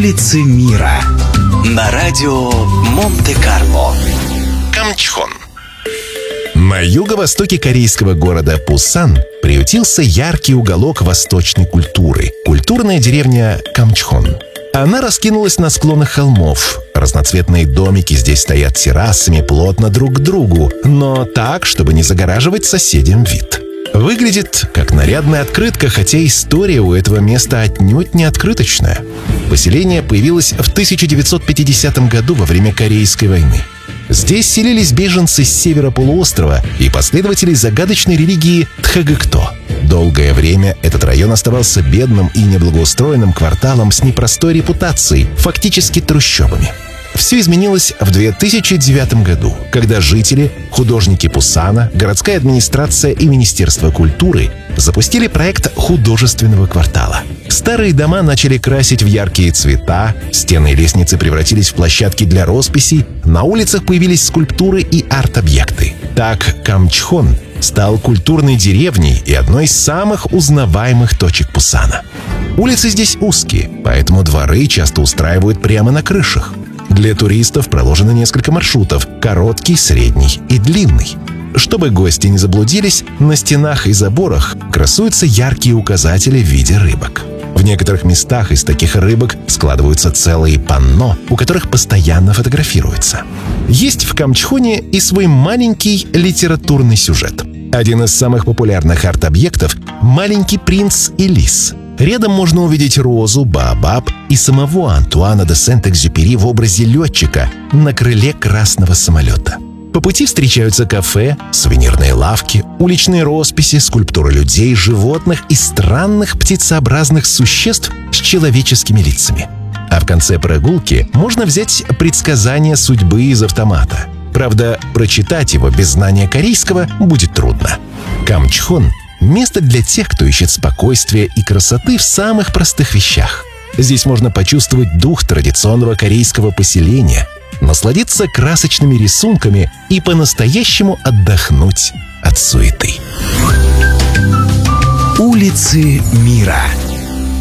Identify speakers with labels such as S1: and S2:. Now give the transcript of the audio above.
S1: Улицы мира на радио Монте-Карло. Камчхон.
S2: На юго-востоке корейского города Пусан приютился яркий уголок восточной культуры – культурная деревня Камчхон. Она раскинулась на склонах холмов. Разноцветные домики здесь стоят террасами плотно друг к другу, но так, чтобы не загораживать соседям вид. Выглядит как нарядная открытка, хотя история у этого места отнюдь не открыточная. Поселение появилось в 1950 году во время Корейской войны. Здесь селились беженцы с севера полуострова и последователи загадочной религии Тхэгэкто. Долгое время этот район оставался бедным и неблагоустроенным кварталом с непростой репутацией, фактически трущобами. Все изменилось в 2009 году, когда жители, художники Пусана, городская администрация и Министерство культуры запустили проект художественного квартала. Старые дома начали красить в яркие цвета, стены и лестницы превратились в площадки для росписей, на улицах появились скульптуры и арт-объекты. Так Камчхон стал культурной деревней и одной из самых узнаваемых точек Пусана. Улицы здесь узкие, поэтому дворы часто устраивают прямо на крышах. Для туристов проложено несколько маршрутов – короткий, средний и длинный. Чтобы гости не заблудились, на стенах и заборах красуются яркие указатели в виде рыбок. В некоторых местах из таких рыбок складываются целые панно, у которых постоянно фотографируются. Есть в Камчхоне и свой маленький литературный сюжет. Один из самых популярных арт-объектов – «Маленький принц и лис». Рядом можно увидеть розу, баобаб и самого Антуана де Сент-Экзюпери в образе летчика на крыле красного самолета. По пути встречаются кафе, сувенирные лавки, уличные росписи, скульптуры людей, животных и странных птицеобразных существ с человеческими лицами. А в конце прогулки можно взять предсказание судьбы из автомата. Правда, прочитать его без знания корейского будет трудно. Камчхон – место для тех, кто ищет спокойствия и красоты в самых простых вещах. Здесь можно почувствовать дух традиционного корейского поселения, насладиться красочными рисунками и по-настоящему отдохнуть от суеты.
S1: Улицы мира.